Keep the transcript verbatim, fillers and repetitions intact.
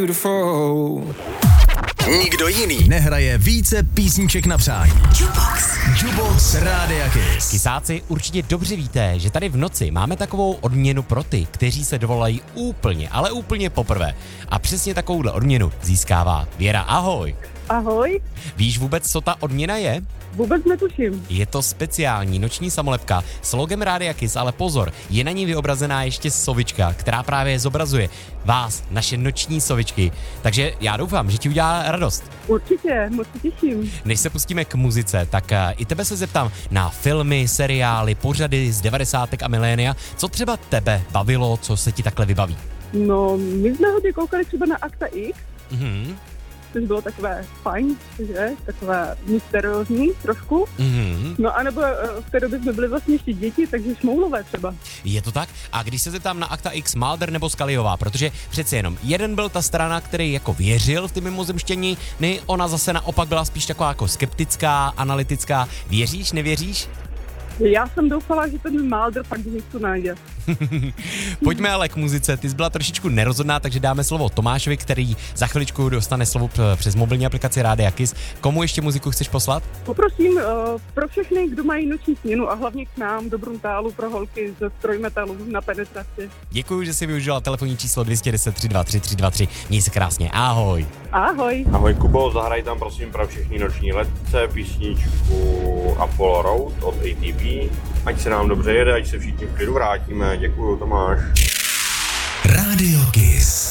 Nikdo jiný nehraje více písniček na přání. Jukebox. Jukebox Rádia Kiss. Kysáci, určitě dobře víte, že tady v noci máme takovou odměnu pro ty, kteří se dovolají úplně, ale úplně poprvé. A přesně takovouhle odměnu získává Věra. Ahoj. Ahoj. Víš vůbec, co ta odměna je? Vůbec netuším. Je to speciální noční samolepka s logem Rádia Kiss, ale pozor, je na ní vyobrazená ještě sovička, která právě zobrazuje vás, naše noční sovičky. Takže já doufám, že ti udělá radost. Určitě, moc se těším. Než se pustíme k muzice, tak uh, i tebe se zeptám na filmy, seriály, pořady z devadesátek a milénia. Co třeba tebe bavilo, co se ti takhle vybaví? No, my jsme hodně koukali třeba na Akta X, Mhm. což bylo takové fajn, že? Takové mysteriózní trošku. Mhm. No a nebo v té době jsme byli vlastně ještě děti, takže šmoulové třeba. Je to tak? A když se zeptám na Akta X, Mulder nebo Scullyová, protože přece jenom jeden byl ta strana, který jako věřil v ty mimozemštění, ne, ona zase naopak byla spíš taková jako skeptická, analytická. Věříš, nevěříš? Já jsem doufala, že ten Mulder fakt něco najde. Pojďme ale k muzice. Ty jsi byla trošičku nerozhodná, takže dáme slovo Tomášovi, který za chviličku dostane slovo přes mobilní aplikaci Rádia Kiss. Komu ještě muziku chceš poslat? Poprosím uh, pro všechny, kdo mají noční směnu a hlavně k nám do Bruntálu pro holky ze strojmetalu na penetraci. Děkuji, že jsi využila telefonní číslo dvě jedna deset tři dva tři tři dva tři. Měj se krásně. Ahoj. Ahoj. Ahoj Kubo, zahraj tam prosím pro všechny noční letce písničku Apollo Road od A T B. Ať se nám dobře jede, ať se všichni v klidu vrátíme. Děkuju, Tomáš. Rádio Kiss.